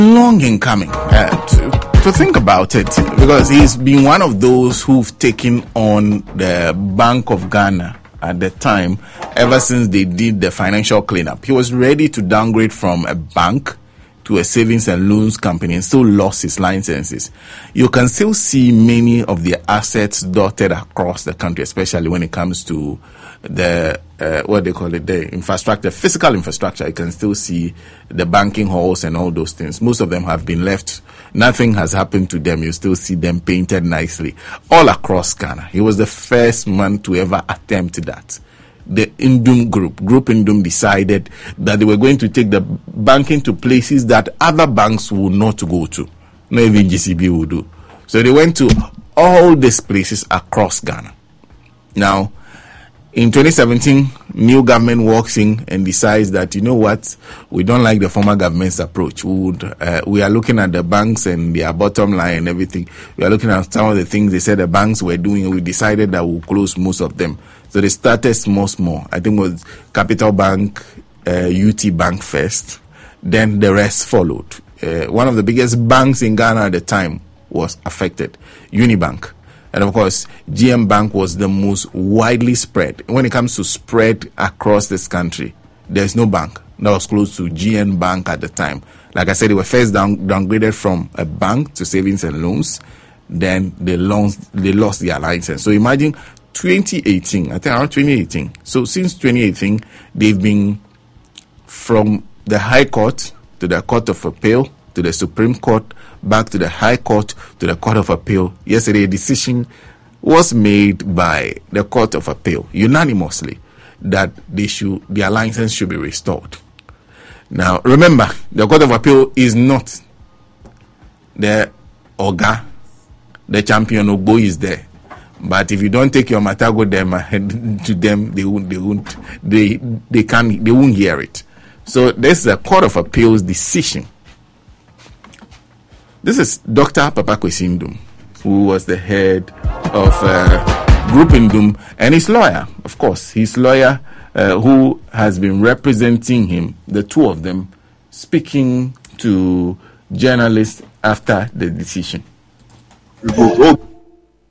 long in coming to think about it, because he's been one of those who've taken on the Bank of Ghana at the time ever since they did the financial cleanup. He was ready to downgrade from a bank to a savings and loans company and still lost his licenses. You can still see many of the assets dotted across the country, especially when it comes to the what they call it, the infrastructure, physical infrastructure. You can still see the banking halls and all those things. Most of them have been left. Nothing has happened to them. You still see them painted nicely all across Ghana. He was the first man to ever attempt that. The Indum Group Indum, decided that they were going to take the banking to places that other banks would not go to. Not even GCB would do. So they went to all these places across Ghana. Now, in 2017, new government walks in and decides that, you know what, we don't like the former government's approach. We are looking at the banks and their bottom line and everything. We are looking at some of the things they said the banks were doing, and we decided that we'll close most of them. So they started small. I think it was Capital Bank, UT Bank first. Then the rest followed. One of the biggest banks in Ghana at the time was affected, Unibank. And of course, GM Bank was the most widely spread. When it comes to spread across this country, there's no bank that was close to GM Bank at the time. Like I said, they were first downgraded from a bank to savings and loans. Then they lost their license. So imagine 2018, I think around 2018. So since 2018, they've been from the High Court to the Court of Appeal to the Supreme Court, back to the High Court, to the Court of Appeal. Yesterday, a decision was made by the Court of Appeal unanimously that their license should be restored. Now, remember, the Court of Appeal is not the Oga, the champion Ogbo is there. But if you don't take your matter to them, they won't hear it. So this is a Court of Appeal's decision. This is Dr. Papa Kwesi Ndum, who was the head of Group Indum, and his lawyer, of course, his lawyer who has been representing him, the two of them, speaking to journalists after the decision.